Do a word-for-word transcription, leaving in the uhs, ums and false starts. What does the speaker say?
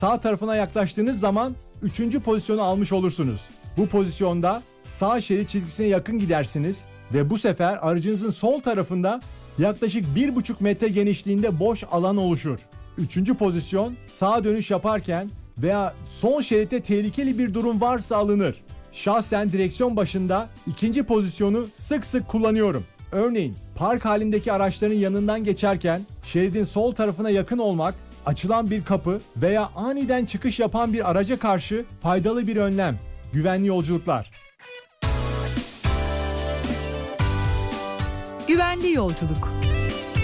Sağ tarafına yaklaştığınız zaman üçüncü pozisyonu almış olursunuz. Bu pozisyonda sağ şerit çizgisine yakın gidersiniz ve bu sefer aracınızın sol tarafında yaklaşık bir buçuk metre genişliğinde boş alan oluşur. Üçüncü pozisyon sağa dönüş yaparken veya son şeritte tehlikeli bir durum varsa alınır. Şahsen direksiyon başında ikinci pozisyonu sık sık kullanıyorum. Örneğin park halindeki araçların yanından geçerken şeridin sol tarafına yakın olmak, açılan bir kapı veya aniden çıkış yapan bir araca karşı faydalı bir önlem. Güvenli yolculuklar. Güvenli yolculuk.